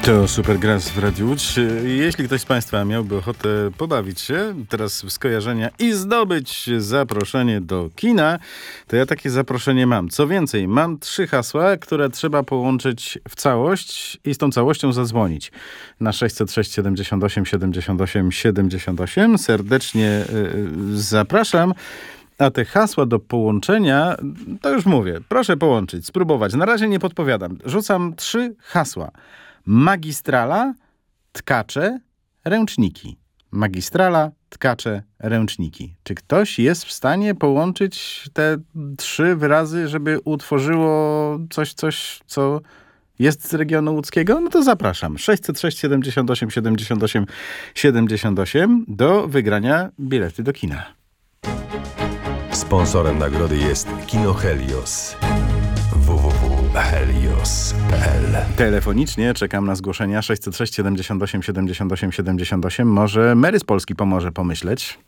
To Supergrass w Radiu Łódź. Jeśli ktoś z Państwa miałby ochotę pobawić się teraz w skojarzenia i zdobyć zaproszenie do kina, to ja takie zaproszenie mam. Co więcej, mam 3 hasła, które trzeba połączyć w całość i z tą całością zadzwonić na 606 78 78 78. Serdecznie zapraszam. A te hasła do połączenia, to już mówię, proszę połączyć, spróbować. Na razie nie podpowiadam. Rzucam 3 hasła. Magistrala, tkacze, ręczniki. Magistrala, tkacze, ręczniki. Czy ktoś jest w stanie połączyć te 3 wyrazy, żeby utworzyło coś, co jest z regionu łódzkiego? No to zapraszam. 606 78 78 78 do wygrania bilety do kina. Sponsorem nagrody jest Kino Helios. www.helios.pl. Telefonicznie czekam na zgłoszenia 606 78 78 78. Może Mary z Polski pomoże pomyśleć.